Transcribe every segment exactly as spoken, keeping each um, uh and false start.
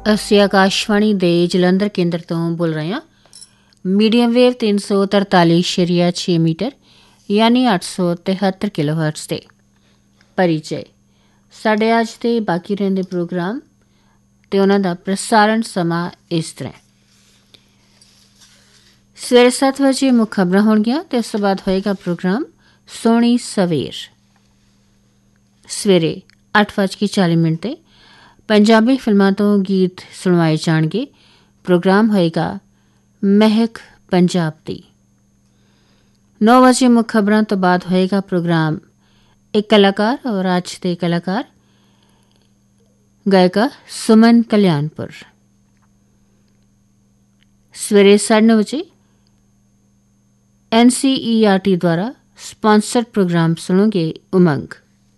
ਅਸੀਂ ਆਕਾਸ਼ਵਾਣੀ ਦੇ ਜਲੰਧਰ ਕੇਂਦਰ ਤੋਂ ਬੋਲ ਰਹੇ ਹਾਂ। ਮੀਡੀਅਮ ਵੇਵ ਤਿੰਨ ਸੌ ਤਰਤਾਲੀ ਸ਼ਰੀਆ ਛੇ ਮੀਟਰ ਯਾਨੀ ਅੱਠ ਸੌ ਤਿਹੱਤਰ ਕਿਲੋ ਹਰਟਸ 'ਤੇ। ਪਰਿਚੈ ਸਾਡੇ ਅੱਜ ਦੇ ਬਾਕੀ ਰਹਿੰਦੇ ਪ੍ਰੋਗਰਾਮ ਅਤੇ ਉਹਨਾਂ ਦਾ ਪ੍ਰਸਾਰਣ ਸਮਾਂ ਇਸ ਤਰ੍ਹਾਂ। ਸਵੇਰੇ ਸੱਤ ਵਜੇ ਮੁੱਖ ਖਬਰਾਂ ਹੋਣਗੀਆਂ ਅਤੇ ਉਸ ਤੋਂ ਬਾਅਦ ਹੋਏਗਾ ਪ੍ਰੋਗਰਾਮ ਸੋਹਣੀ ਸਵੇਰ। ਸਵੇਰੇ ਅੱਠ ਵੱਜ ਕੇ ਚਾਲੀ ਮਿੰਟ 'ਤੇ ਪੰਜਾਬੀ ਫਿਲਮਾਂ ਤੋਂ ਗੀਤ ਸੁਣਵਾਏ ਜਾਣਗੇ। ਪ੍ਰੋਗਰਾਮ ਹੋਏਗਾ ਮਹਿਕ ਪੰਜਾਬ ਦੀ। ਨੌ ਵਜੇ ਮੁੱਖ ਖਬਰਾਂ ਤੋਂ ਬਾਅਦ ਹੋਏਗਾ ਪ੍ਰੋਗਰਾਮ ਇੱਕ ਕਲਾਕਾਰ ਔਰ ਅੱਜ ਦੇ ਕਲਾਕਾਰ ਗਾਇਕਾ ਸੁਮਨ ਕਲਿਆਣਪੁਰ। ਸਵੇਰੇ ਸਾਢੇ ਨੌ ਵਜੇ ਐਨ ਸੀ ਈ ਆਰ ਟੀ ਦੁਆਰਾ ਸਪਾਂਸਰਡ ਪ੍ਰੋਗਰਾਮ ਸੁਣੋਗੇ ਉਮੰਗ।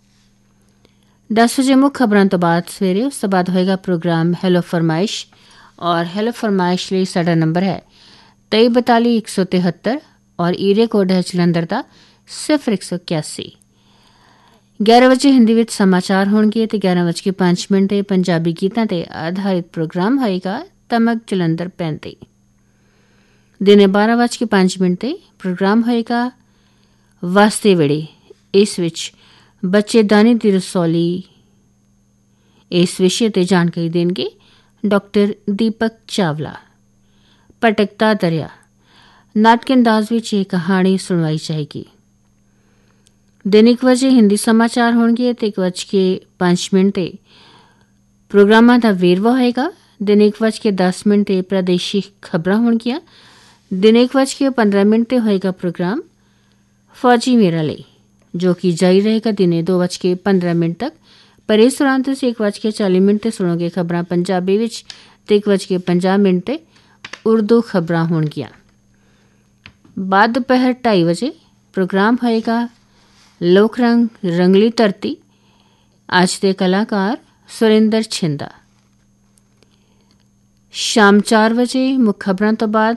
ਦਸ ਵਜੇ ਮੁੱਖ ਖਬਰਾਂ ਤੋਂ ਬਾਅਦ ਸਵੇਰੇ ਉਸ ਤੋਂ ਬਾਅਦ ਹੋਏਗਾ ਪ੍ਰੋਗਰਾਮ ਹੈਲੋ ਫਰਮਾਇਸ਼ ਔਰ ਹੈਲੋ ਫਰਮਾਇਸ਼ ਲਈ ਸਾਡਾ ਨੰਬਰ ਹੈ ਤੇਈ ਬਤਾਲੀ ਇੱਕ ਸੌ ਤਿਹੱਤਰ ਔਰ ਏਰੀਆ ਕੋਡ ਹੈ ਜਲੰਧਰ ਦਾ ਸਿਫਰ ਇੱਕ ਸੌ ਇਕਿਆਸੀ। ਗਿਆਰਾਂ ਵਜੇ ਹਿੰਦੀ ਵਿੱਚ ਸਮਾਚਾਰ ਹੋਣਗੇ ਅਤੇ ਗਿਆਰਾਂ ਵਜੇ ਕੇ ਪੰਜ ਮਿੰਟ 'ਤੇ ਪੰਜਾਬੀ ਗੀਤਾਂ 'ਤੇ ਆਧਾਰਿਤ ਪ੍ਰੋਗਰਾਮ ਹੋਏਗਾ ਤਮਕ ਜਲੰਧਰ ਪੈਂਤੀ। ਦਿਨੇ ਬਾਰਾਂ ਵਜੇ ਕੇ ਪੰਜ ਮਿੰਟ 'ਤੇ ਪ੍ਰੋਗਰਾਮ ਹੋਏਗਾ ਵਾਸਤੇ ਵੇੜੇ। ਇਸ ਵਿੱਚ ਬੱਚੇਦਾਨੀ ਦੀ ਰਸੌਲੀ ਇਸ ਵਿਸ਼ੇ 'ਤੇ ਜਾਣਕਾਰੀ ਦੇਣਗੇ ਡਾਕਟਰ ਦੀਪਕ ਚਾਵਲਾ। ਭਟਕਦਾ ਦਰਿਆ ਨਾਟਕ ਅੰਦਾਜ਼ ਵਿੱਚ ਇਹ ਕਹਾਣੀ ਸੁਣਵਾਈ ਜਾਏਗੀ। ਦਿਨ ਇੱਕ ਵਜੇ ਹਿੰਦੀ ਸਮਾਚਾਰ ਹੋਣਗੇ ਅਤੇ ਇੱਕ ਵਜ ਕੇ ਪੰਜ ਮਿੰਟ 'ਤੇ ਪ੍ਰੋਗਰਾਮਾਂ ਦਾ ਵੇਰਵਾ ਹੋਏਗਾ। ਦਿਨ ਇੱਕ ਵਜ ਕੇ ਦਸ ਮਿੰਟ 'ਤੇ ਪ੍ਰਾਦੇਸ਼ਿਕ ਖਬਰਾਂ ਹੋਣਗੀਆਂ। ਦਿਨ ਇੱਕ ਵਜ ਕੇ ਪੰਦਰਾਂ ਮਿੰਟ 'ਤੇ ਹੋਏਗਾ ਪ੍ਰੋਗਰਾਮ ਫੌਜੀ ਮੇਰਾ ਲਈ ਜੋ ਕਿ ਜਾਰੀ ਰਹੇਗਾ ਦਿਨੇ ਦੋ ਵਜ ਕੇ ਪੰਦਰਾਂ ਮਿੰਟ ਤੱਕ। ਪਰ ਇਸ ਦੌਰਾਨ ਤੁਸੀਂ ਇੱਕ ਵਜ ਕੇ ਚਾਲੀ ਮਿੰਟ 'ਤੇ ਸੁਣੋਗੇ ਖਬਰਾਂ ਪੰਜਾਬੀ ਵਿੱਚ ਅਤੇ ਇੱਕ ਵਜ ਕੇ ਪੰਜਾਹ ਮਿੰਟ 'ਤੇ ਉਰਦੂ ਖਬਰਾਂ ਹੋਣਗੀਆਂ। ਬਾਅਦ ਦੁਪਹਿਰ ਢਾਈ ਵਜੇ ਪ੍ਰੋਗਰਾਮ ਹੋਏਗਾ ਲੋਕ ਰੰਗ ਰੰਗਲੀ ਧਰਤੀ। ਅੱਜ ਦੇ ਕਲਾਕਾਰ ਸੁਰਿੰਦਰ ਛਿੰਦਾ। ਸ਼ਾਮ ਚਾਰ ਵਜੇ ਮੁੱਖ ਖਬਰਾਂ ਤੋਂ ਬਾਅਦ